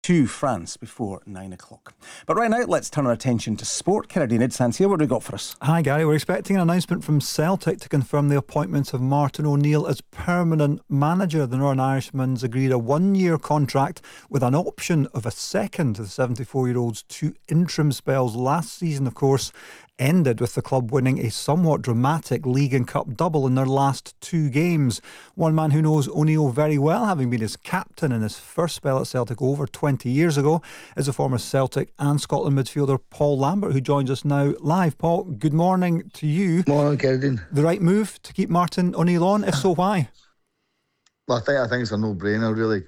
to France before 9 o'clock. But right now, let's turn our attention to sport. Kennedy Nidsans here. What have we got for us? Hi, Gary. We're expecting an announcement from Celtic to confirm the appointment of Martin O'Neill as permanent manager. The Northern Irishman's agreed a 1-year contract with an option of a second. The 74-year-old's 2 interim spells last season, of course, ended with the club winning a somewhat dramatic League and Cup double in their last 2 games. One man who knows O'Neill very well, having been his captain in his first spell at Celtic over 20 years ago, is a former Celtic and Scotland midfielder Paul Lambert, who joins us now live. Paul, good morning to you. Morning, Kennedy. The right move to keep Martin O'Neill on? If so, why? Well, I think it's a no-brainer, really.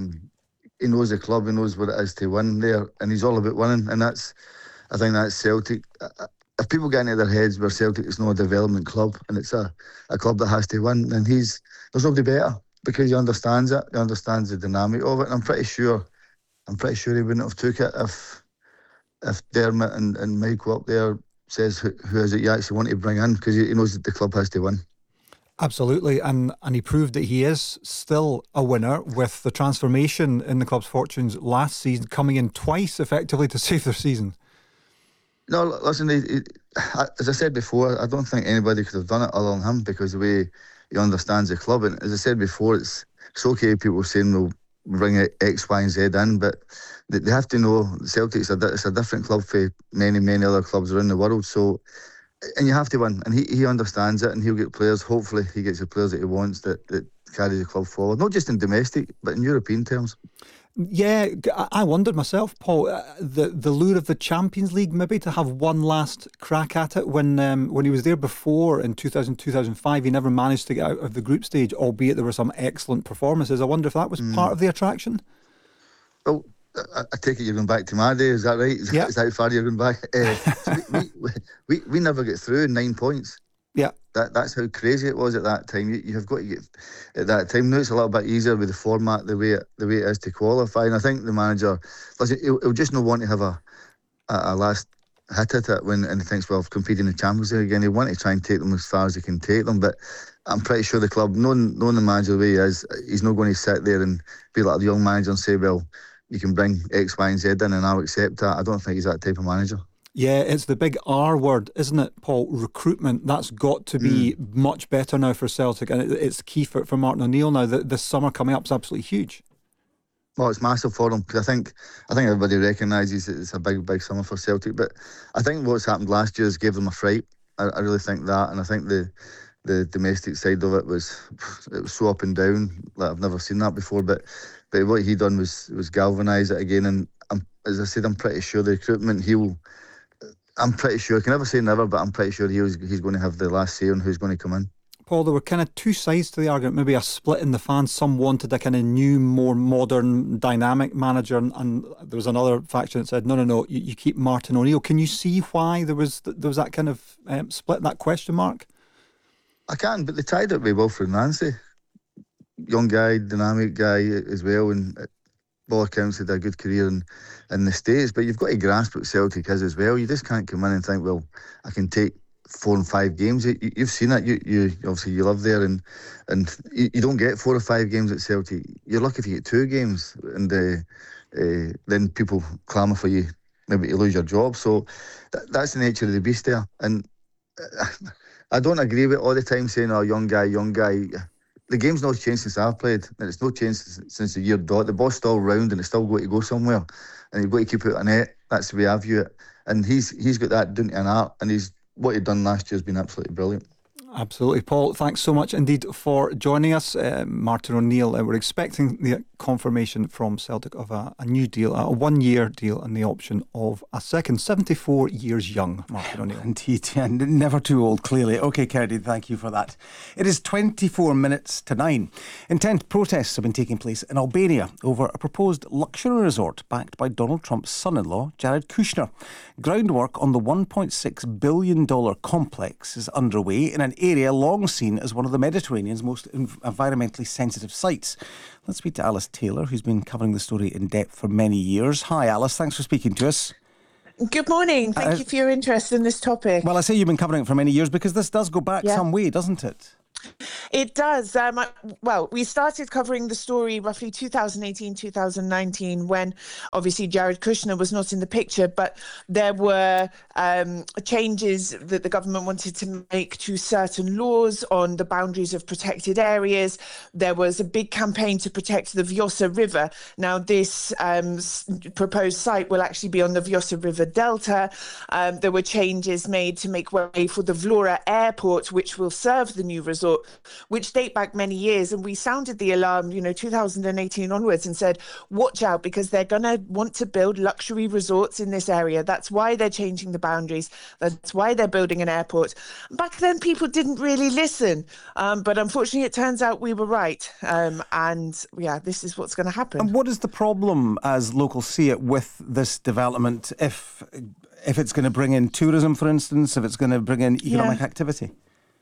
He knows the club, he knows what it is to win there, and he's all about winning, and I think that's Celtic. If people get into their heads where Celtic is not a development club and it's a club that has to win, then there's nobody better, because he understands it, he understands the dynamic of it, and I'm pretty sure he wouldn't have took it if Dermot and Michael up there says who is it you actually want to bring in, because he knows that the club has to win. Absolutely, and he proved that he is still a winner with the transformation in the club's fortunes last season, coming in twice effectively to save their season. No, listen, as I said before, I don't think anybody could have done it other than him, because the way he understands the club. And as I said before, it's okay people saying we'll bring X, Y and Z in, but they have to know Celtic is a different club for many, many other clubs around the world. So, and you have to win, and he understands it, and he'll get players. Hopefully he gets the players that he wants that carry the club forward, not just in domestic but in European terms. Yeah, I wondered myself, Paul, the lure of the Champions League, maybe to have one last crack at it. When he was there before in 2005, he never managed to get out of the group stage, albeit there were some excellent performances. I wonder if that was part of the attraction. Well, I take it you're going back to my day, is that right? Yeah. Is that how far you're going back? So we never get through in 9 points. Yeah. That's how crazy it was at that time. You have got to get at that time. Now it's a little bit easier with the format, the way it is to qualify. And I think the manager, listen, he'll just not want to have a last hit at it and he thinks, well, competing in the Champions League again. He'll want to try and take them as far as he can take them. But I'm pretty sure the club, knowing the manager the way he is, he's not going to sit there and be like the young manager and say, well, you can bring X, Y and Z in and I'll accept that. I don't think he's that type of manager. Yeah, it's the big R word, isn't it, Paul? Recruitment. That's got to be much better now for Celtic, and it's key for Martin O'Neill now. This summer coming up is absolutely huge. Well, it's massive for them, because I think everybody recognises it's a big summer for Celtic. But I think what's happened last year has gave them a fright. I really think that, and I think the domestic side of it was so up and down. Like, I've never seen that before. But what he done was galvanise it again. And as I said, I'm pretty sure the recruitment I'm pretty sure, I can never say never, but I'm pretty sure he's going to have the last say on who's going to come in. Paul, there were kind of 2 sides to the argument, maybe a split in the fans. Some wanted a kind of new, more modern, dynamic manager, and there was another faction that said, no, you keep Martin O'Neill. Can you see why there was that kind of split, that question mark? I can, but they tied it with Wilfred Nancy. Young guy, dynamic guy as well, and all accounts had a good career in the States, but you've got to grasp what Celtic is as well. You just can't come in and think, well, I can take 4 and 5 games. You've seen it. You obviously you live there, and you don't get 4 or 5 games at Celtic. You're lucky if you get 2 games, and then people clamour for you, maybe to lose your job. So that's the nature of the beast there. And I don't agree with all the time saying, oh, young guy. The game's not changed since I've played, and it's not changed since the year dot. The ball's still round and it's still got to go somewhere, and you've got to keep it in a net. That's the way I view it. And he's got that down to an art, and what he'd done last year has been absolutely brilliant. Absolutely, Paul. Thanks so much indeed for joining us. Martin O'Neill, we're expecting the confirmation from Celtic of a new deal, a 1-year deal, and the option of a second. 74 years young, Martin O'Neill. Indeed, and never too old, clearly. OK, Kennedy, thank you for that. It is 24 minutes to 9. Intense protests have been taking place in Albania over a proposed luxury resort backed by Donald Trump's son-in-law, Jared Kushner. Groundwork on the $1.6 billion complex is underway in an area long seen as one of the Mediterranean's most environmentally sensitive sites. Let's speak to Alice Taylor, who's been covering the story in depth for many years. Hi, Alice. Thanks for speaking to us. Good morning. Thank you for your interest in this topic. Well, I say you've been covering it for many years because this does go back some way, doesn't it? It does. Well, we started covering the story roughly 2018, 2019, when obviously Jared Kushner was not in the picture, but there were changes that the government wanted to make to certain laws on the boundaries of protected areas. There was a big campaign to protect the Vjosa River. Now, this proposed site will actually be on the Vjosa River Delta. There were changes made to make way for the Vlora Airport, which will serve the new resort, which date back many years. And we sounded the alarm, 2018 onwards, and said, watch out, because they're going to want to build luxury resorts in this area. That's why they're changing the boundaries. That's why they're building an airport. Back then, people didn't really listen. But unfortunately, it turns out we were right. And yeah, this is what's going to happen. And what is the problem, as locals see it, with this development, if it's going to bring in tourism, for instance, if it's going to bring in economic activity?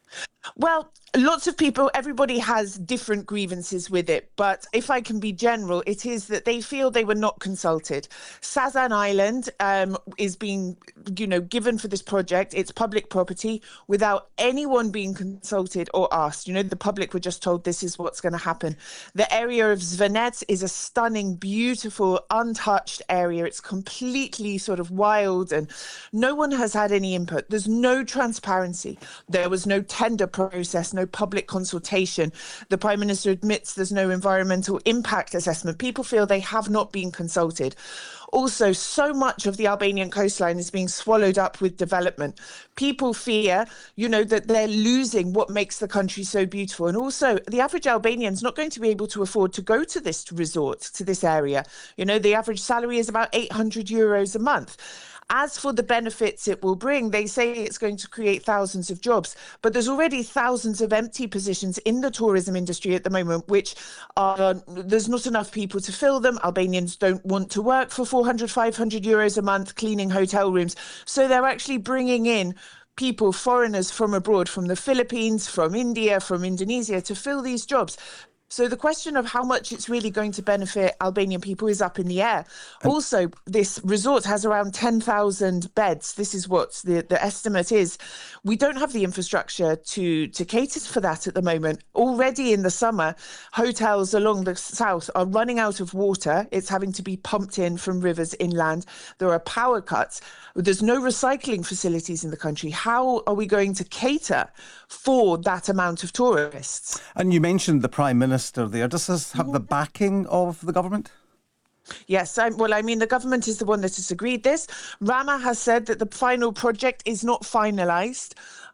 Well, lots of people, everybody has different grievances with it. But if I can be general, it is that they feel they were not consulted. Sazan Island is being, given for this project. It's public property without anyone being consulted or asked. The public were just told this is what's going to happen. The area of Zvenets is a stunning, beautiful, untouched area. It's completely sort of wild, and no one has had any input. There's no transparency. There was no tender process, no public consultation. The Prime Minister admits there's no environmental impact assessment. People feel they have not been consulted. Also, so much of the Albanian coastline is being swallowed up with development. People fear, that they're losing what makes the country so beautiful. And also, the average Albanian's not going to be able to afford to go to this resort, to this area. The average salary is about 800 euros a month. As for the benefits it will bring, they say it's going to create thousands of jobs, but there's already thousands of empty positions in the tourism industry at the moment, which there's not enough people to fill them. Albanians don't want to work for 400, 500 euros a month cleaning hotel rooms. So they're actually bringing in people, foreigners from abroad, from the Philippines, from India, from Indonesia, to fill these jobs. So the question of how much it's really going to benefit Albanian people is up in the air. Also, this resort has around 10,000 beds. This is what the estimate is. We don't have the infrastructure to cater for that at the moment. Already in the summer, hotels along the south are running out of water. It's having to be pumped in from rivers inland. There are power cuts. There's no recycling facilities in the country. How are we going to cater for that amount of tourists? And you mentioned the Prime Minister there. Does this have the backing of the government? Yes, the government is the one that has agreed this. Rama has said that the final project is not finalised,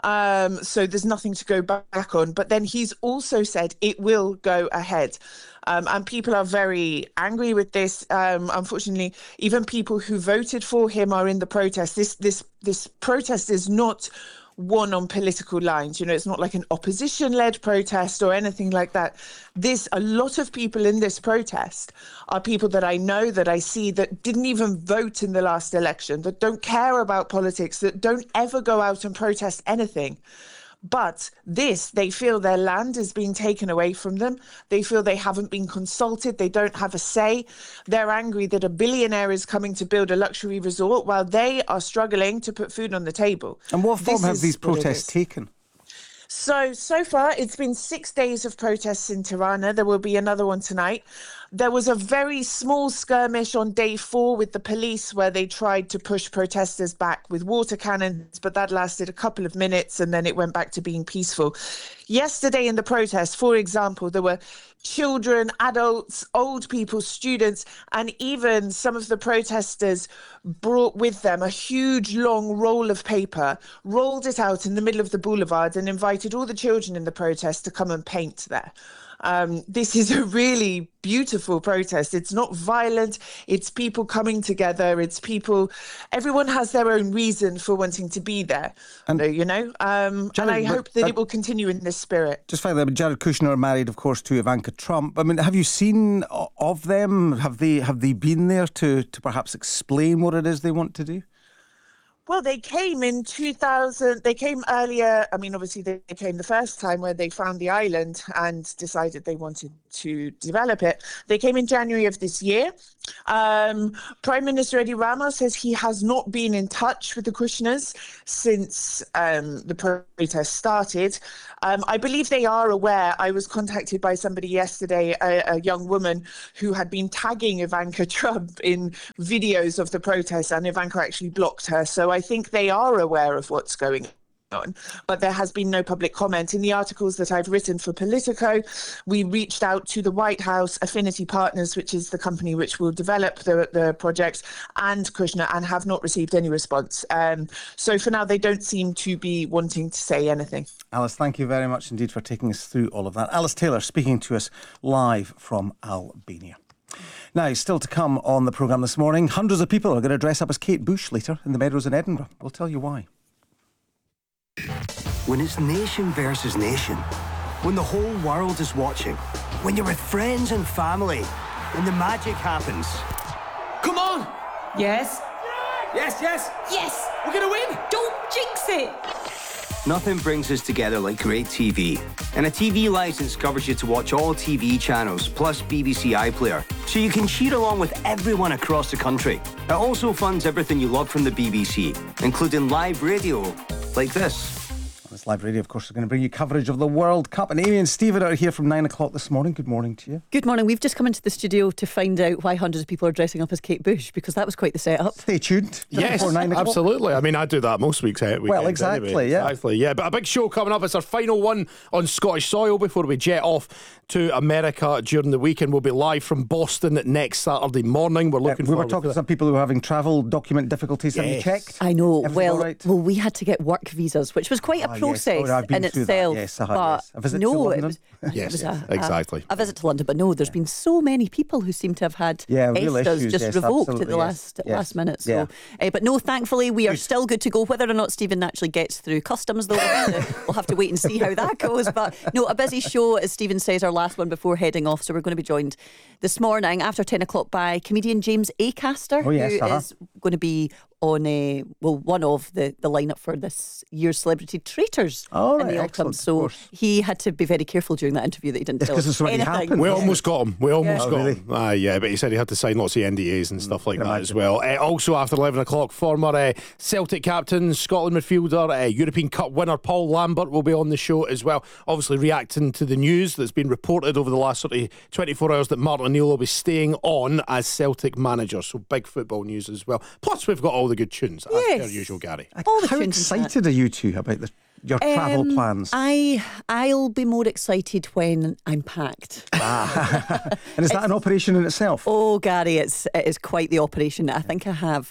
so there's nothing to go back on. But then he's also said it will go ahead. And people are very angry with this. Unfortunately, even people who voted for him are in the protest. This protest is not one on political lines. It's not like an opposition-led protest or anything like that. A lot of people in this protest are people that I know, that I see, that didn't even vote in the last election, that don't care about politics, that don't ever go out and protest anything. But they feel their land is being taken away from them. They feel they haven't been consulted. They don't have a say. They're angry that a billionaire is coming to build a luxury resort while they are struggling to put food on the table. And what form have these protests taken? So far, it's been 6 days of protests in Tirana. There will be another one tonight. There was a very small skirmish on day 4 with the police where they tried to push protesters back with water cannons, but that lasted a couple of minutes and then it went back to being peaceful. Yesterday in the protest, for example, there were children, adults, old people, students, and even some of the protesters brought with them a huge long roll of paper, rolled it out in the middle of the boulevard and invited all the children in the protest to come and paint there. This is a really beautiful protest. It's not violent. It's people coming together. It's people. Everyone has their own reason for wanting to be there. And Jared, and I hope that it will continue in this spirit. Just finally, Jared Kushner married, of course, to Ivanka Trump. Have you seen of them? Have they been there to perhaps explain what it is they want to do? Well, they came in 2000. They came earlier. Obviously, they came the first time where they found the island and decided they wanted to develop it. They came in January of this year. Prime Minister Edi Rama says he has not been in touch with the Kushners since the protest started. I believe they are aware. I was contacted by somebody yesterday, a young woman who had been tagging Ivanka Trump in videos of the protest, and Ivanka actually blocked her. So I think they are aware of what's going on, but there has been no public comment. In the articles that I've written for Politico, we reached out to the White House, Affinity Partners, which is the company which will develop the projects, and Kushner, and have not received any response. So for now, they don't seem to be wanting to say anything. Alice, thank you very much indeed for taking us through all of that. Alice Taylor speaking to us live from Albania. Now, still to come on the programme this morning, hundreds of people are going to dress up as Kate Bush later in the Meadows in Edinburgh. We'll tell you why. When it's nation versus nation, when the whole world is watching, when you're with friends and family, when the magic happens. Come on! Yes? Yes, yes! Yes! We're gonna win! Don't jinx it! Nothing brings us together like great TV. And a TV licence covers you to watch all TV channels, plus BBC iPlayer, so you can cheer along with everyone across the country. It also funds everything you love from the BBC, including live radio like this. This live radio, of course, is going to bring you coverage of the World Cup. And Amy and Stephen are here from 9 o'clock this morning. Good morning to you. Good morning. We've just come into the studio to find out why hundreds of people are dressing up as Kate Bush, because that was quite the setup. Stay tuned. Yes, before 9 o'clock. absolutely. I mean, I do that most weeks. Well, exactly, anyway. yeah. Exactly, yeah. But a big show coming up. It's our final one on Scottish soil before we jet off to America during the weekend. We'll be live from Boston next Saturday morning. We're looking we were talking to some people who are having travel document difficulties. Have you checked? I know. Everything Well, all right? well, we had to get work visas, which was quite a process I've been in through that. itself. Yes, I had, but yes. A visit no, to London? Yes, it was exactly. a visit to London, but no, there's been so many people who seem to have had real ESTAs issues, just yes, revoked absolutely, at the yes. last minute. So, Yeah. but no, thankfully we are still good to go. Whether or not Stephen actually gets through customs, though, we'll have to wait and see how that goes. But no, a busy show, as Stephen says, our last one before heading off. So we're going to be joined this morning after 10 o'clock by comedian James Acaster, who is going to be on one of the lineup for this year's Celebrity Traitors in the autumn. So he had to be very careful during that interview that he didn't tell us anything. We almost got him. Really? Yeah, but he said he had to sign lots of NDAs and stuff like that as well. Also after 11 o'clock, former Celtic captain, Scotland midfielder, European Cup winner Paul Lambert will be on the show as well. Obviously reacting to the news that's been reported over the last sort of 24 hours that Martin O'Neill will be staying on as Celtic manager. So big football news as well. Plus we've got all the good tunes, as per usual, Gary. How excited are you two about your travel plans? I'll be more excited when I'm packed. And is that an operation in itself? Oh, Gary, it is quite the operation. I think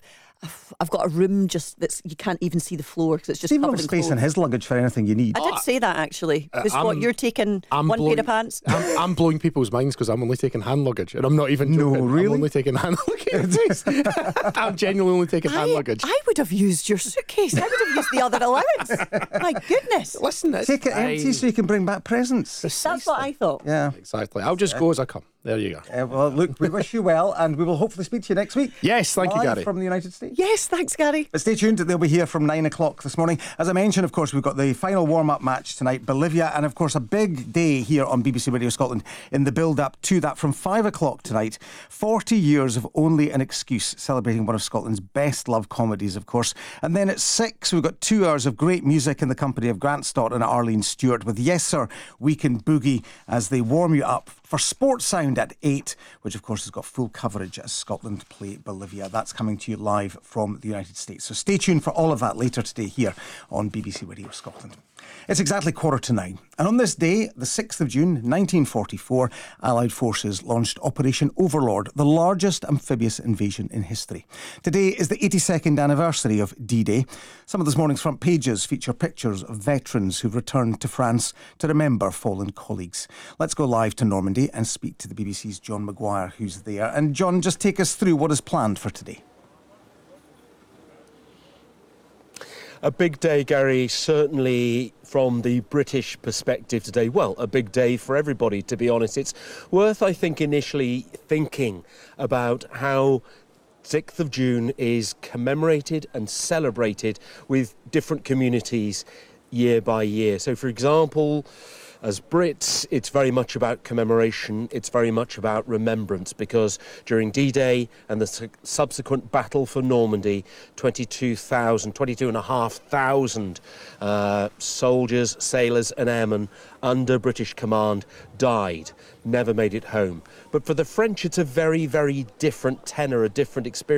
I've got a room just you can't even see the floor because it's just Even covered no in space clothes. in his luggage for anything you need. I did say that actually. Because you're taking one pair of pants? I'm blowing people's minds because I'm only taking hand luggage, and I'm not even joking. No, really? I'm only taking hand luggage. I'm genuinely only taking hand luggage. I would have used your suitcase. I would have used the other allowance. My goodness. Listen, take it empty so you can bring back presents. That's what I thought. Yeah, exactly. I'll just go as I come. There you go. Well, look, we wish you well, and we will hopefully speak to you next week. Yes, thank you, Gary. From the United States. Yes, thanks, Gary. But stay tuned, they'll be here from 9 o'clock this morning. As I mentioned, of course, we've got the final warm-up match tonight, Bolivia, and of course a big day here on BBC Radio Scotland in the build-up to that from 5 o'clock tonight. 40 years of Only an Excuse, celebrating one of Scotland's best-loved comedies, of course. And then at 6, we've got 2 hours of great music in the company of Grant Stott and Arlene Stewart with Yes Sir, We Can Boogie as they warm you up for Sports Sound at 8, which of course has got full coverage as Scotland play Bolivia. That's coming to you live from the United States. So stay tuned for all of that later today here on BBC Radio Scotland. It's exactly 8:45, and on this day, the 6th of June 1944, Allied forces launched Operation Overlord, the largest amphibious invasion in history. Today is the 82nd anniversary of D-Day. Some of this morning's front pages feature pictures of veterans who've returned to France to remember fallen colleagues. Let's go live to Normandy and speak to the BBC's John Maguire, who's there. And John, just take us through what is planned for today. A big day, Gary, certainly from the British perspective today. Well, a big day for everybody, to be honest. It's worth, I think, initially thinking about how 6th of June is commemorated and celebrated with different communities year by year. So, for example, As Brits, it's very much about commemoration, it's very much about remembrance, because during D-Day and the subsequent battle for Normandy, 22,500 soldiers, sailors and airmen under British command died, never made it home. But for the French, it's a very, very different tenor, a different experience.